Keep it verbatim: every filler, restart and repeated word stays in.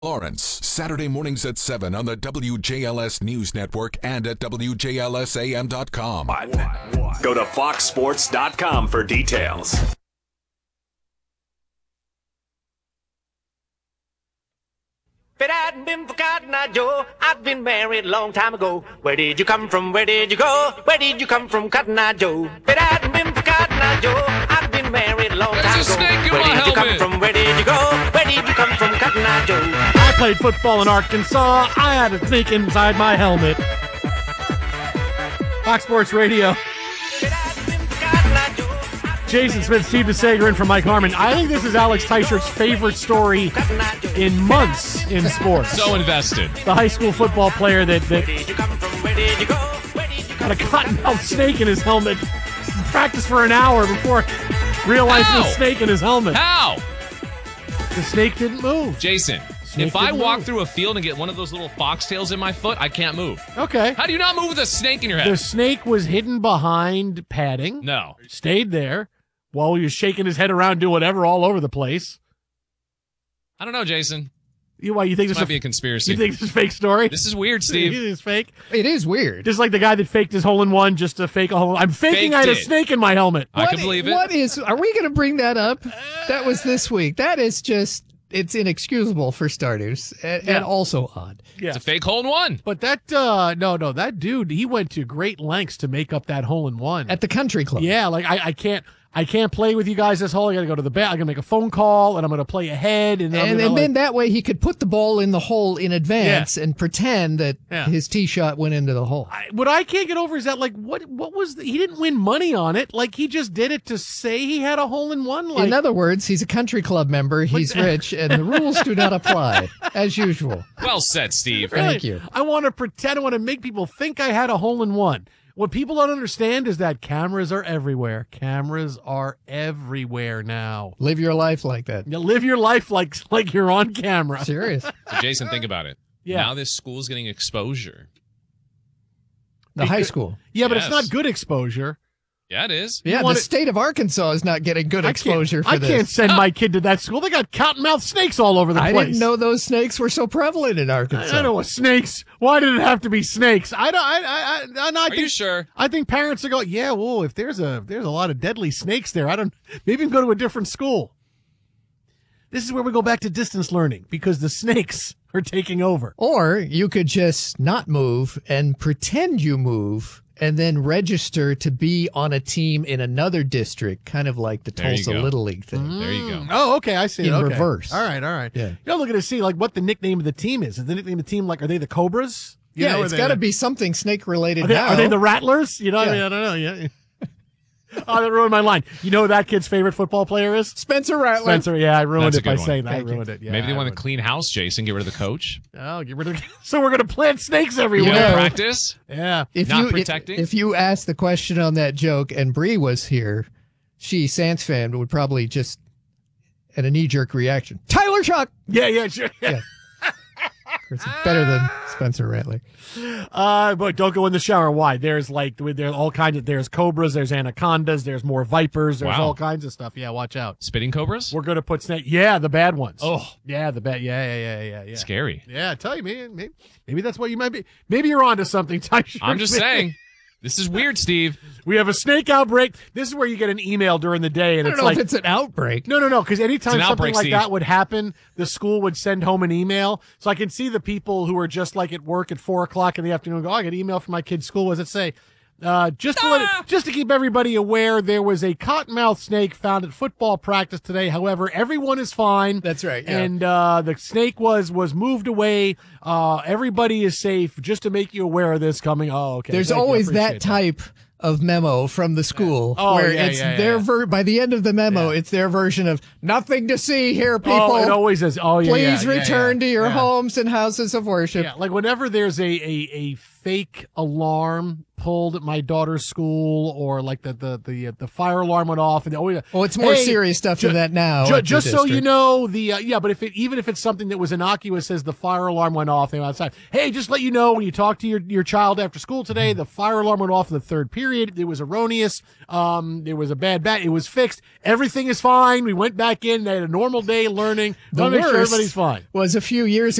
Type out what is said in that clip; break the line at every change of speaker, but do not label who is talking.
Lawrence, Saturday mornings at seven on the W J L S News Network and at W J L S A M dot com.
Go to fox sports dot com for details.
If it hadn't been for Cotton Eye Joe, I'd been married a long time ago. Where did you come from? Where did you go? Where did you come from, Cotton Eye Joe? If it hadn't been for Cotton Eye Joe, I'd been married a long
There's
time
a
ago.
snake in
Where
my
did you come
helmet.
from? Where did you go? Where did you come from, Cotton Eye Joe?
I played football in Arkansas. I had a snake inside my helmet. Fox Sports Radio.
If it hadn't been for Cotton Eye Joe, I'd
Jason Smith, Steve DeSager in for Mike Harmon. I think this is Alex Teichert's favorite story
Cotton Eye Joe.
in months in sports.
So invested.
The high school football player that,
Where
that
did you come from? Where did you go? Where did you come
got a
from?
cottonmouth snake in his helmet, practiced for an hour before realizing
How?
the snake in his helmet.
How?
The snake didn't move.
Jason,
Snake
if I
didn't
walk
move.
through a field and get one of those little foxtails in my foot, I can't move.
Okay.
How do you not move with a snake in your
The
head?
snake was hidden behind padding.
No.
Stayed there while he was shaking his head around, doing whatever all over the place.
I don't know, Jason.
You why you think
This
this,
might
is
be a
a,
conspiracy.
you think this is a fake story?
This is weird,
You
Steve.
think it's fake.
It is weird.
Just like the guy that faked his hole in one just to fake a hole. I'm faking
Faked
I had a
it.
snake in my helmet.
I can
What-
believe it.
What is? Are we going to bring that up? That was this week. That is just. It's inexcusable for starters, and,
Yeah.
and also odd.
Yeah.
It's a fake hole in one.
But that uh no no that dude, he went to great lengths to make up that hole in one.
At the country club.
Yeah, like I, I can't I can't play with you guys this hole. I got to go to the bat. I'm gonna make a phone call and I'm gonna play ahead and then I'm
And,
gonna,
and
like-
then that way he could put the ball in the hole in advance and pretend that
Yeah.
his tee shot went into the hole.
I, what I can't get over is that like what what was the, he didn't win money on it. Like he just did it to say he had a hole in one. Like
in other words, he's a country club member, he's rich, and the rules do not apply, as usual.
Well said, Steve.
really,
Thank you.
I want to pretend. I want to make people think I had a hole in one. What people don't understand is that cameras are everywhere. Cameras are everywhere now.
Live your life like that.
You live your life like like you're on camera.
Serious.
So Jason, think about it.
Yeah.
Now this school's getting exposure.
The high school.
Yeah, but
Yes.
it's not good exposure.
Yeah, it is.
Yeah,
wanna-
the state of Arkansas is not getting good
I
exposure
can't,
for
I
this.
can't send my kid to that school. They got cottonmouth snakes all over the
I
place.
didn't know those snakes were so prevalent in Arkansas.
I, I know what snakes. Why did it have to be snakes? I don't. I. I. I, I, I
Are
think,
you sure?
I think parents are going. Yeah. Well, if there's a there's a lot of deadly snakes there, I don't. Maybe go to a different school. This is where we go back to distance learning because the snakes are taking over.
Or you could just not move and pretend you move and then register to be on a team in another district, kind of like the
There you
Tulsa
go.
Little League thing.
There you go.
Oh, okay. I see. it.
In
Okay.
reverse.
All right. All right.
Yeah.
You know, looking to see like what the nickname of the team is. Is the nickname of the team like? Are they the Cobras? You
Yeah,
know, are
it's
they
got to
the-
be something snake related
Are they,
now.
are they the Rattlers? You know, I,
Yeah.
mean, I don't know. Yeah. Oh, that ruined my line. You know who that kid's favorite football player is?
Spencer Rattler?
Spencer. Yeah, I ruined
That's a
it by
good one.
saying that. I
Thank you.
ruined it. Yeah,
Maybe they
I
want to
ruined
clean house, Jason. Get rid of the coach.
it. Oh, get rid of. So we're gonna plant snakes
You
everywhere.
want
know-
to practice?
Yeah.
If
Not
you,
protecting?
If, if you asked the question on that joke and Bree was here, she, Sans fan, would probably just, at a knee-jerk reaction, Tyler Shock!
Yeah. Yeah. Sure.
Yeah. It's better than Spencer Rattler.
Uh, but don't go in the shower. Why? There's like there's all kinds of there's cobras, there's anacondas, there's more vipers, there's
Wow.
all kinds of stuff. Yeah, watch out.
Spitting cobras?
We're gonna put snake. Yeah, the bad ones.
Oh.
yeah, the bad. Yeah, yeah, yeah, yeah, yeah.
Scary.
Yeah, I tell you, man. Maybe, maybe that's what you might be. Maybe you're onto something. Tysher.
I'm just saying. This is weird, Steve.
We have a snake outbreak. This is where you get an email during the day, and
I don't
it's
know
like
if it's an outbreak.
no, no, no. Because anytime
It's an
something
outbreak,
like
Steve.
that would happen, the school would send home an email. So I can see the people who are just like at work at four o'clock in the afternoon. Go, oh, I got an email from my kid's school. What does it say? Uh, just to let it, just to keep everybody aware, there was a cottonmouth snake found at football practice today. However, everyone is fine.
That's right, yeah.
And uh, the snake was was moved away. Uh, everybody is safe. Just to make you aware of this coming. Oh, okay.
There's
Thank you. I
always that
appreciate
type of memo from the school
Oh,
where
yeah,
it's
yeah,
their
yeah.
ver- by the end of the memo
Yeah.
it's their version of nothing to see here, people.
Oh, it always is. Oh, yeah.
Please
yeah, yeah,
return
yeah.
to your
Yeah.
homes and houses of worship.
Yeah, like whenever there's a, a, a fake alarm pulled at my daughter's school, or like the the the, uh, the fire alarm went off, and oh, yeah,
Oh, it's more
hey,
serious stuff
ju-
than that now.
ju-
at the
just so you
district.
know, the uh, yeah, but if it even if it's something that was innocuous, as the fire alarm went off, they went outside. Hey, just let you know, when you talk to your your child after school today, the fire alarm went off in the third period. It was erroneous. Um, there was a bad bat. It was fixed. Everything is fine. We went back in. They had a normal day learning.
The
Want to make sure
worst
everybody's fine.
was a few years